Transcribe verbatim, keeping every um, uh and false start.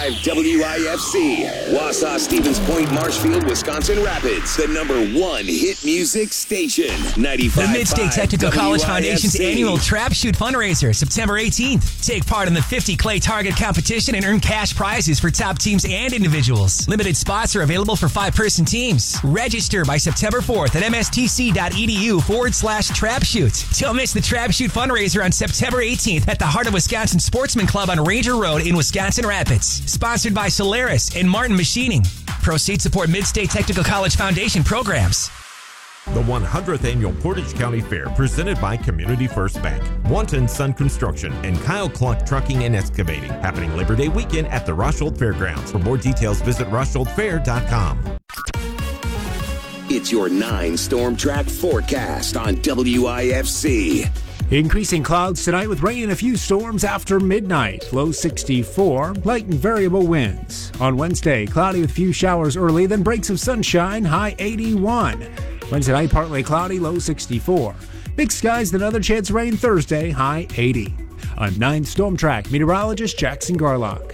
W I F C, Wausau, Stevens Point, Marshfield, Wisconsin Rapids, the number one hit music station, ninety-five The Mid-State Technical W I F C. College Foundation's annual Trap Shoot fundraiser, September eighteenth. Take part in the fifty clay target competition and earn cash prizes for top teams and individuals. Limited spots are available for five-person teams. Register by September fourth at mstc.edu forward slash trap shoot. Don't miss the Trap Shoot fundraiser on September eighteenth at the Heart of Wisconsin Sportsman Club on Ranger Road in Wisconsin Rapids. Sponsored by Solaris and Martin Machining. Proceeds support Mid-State Technical College Foundation programs. The one hundredth Annual Portage County Fair, presented by Community First Bank, Wanton Sun Construction, and Kyle Cluck Trucking and Excavating, happening Labor Day weekend at the Roshold Fairgrounds. For more details, visit roshold fair dot com. It's your nine Storm Track forecast on W I F C. Increasing clouds tonight with rain and a few storms after midnight. Low sixty-four, light and variable winds. On Wednesday, cloudy with few showers early, then breaks of sunshine, high eighty-one. Wednesday night, partly cloudy, low sixty-four. Mixed skies, then another chance of rain Thursday, high eighty. I'm nine Storm Track meteorologist Jackson Garlock.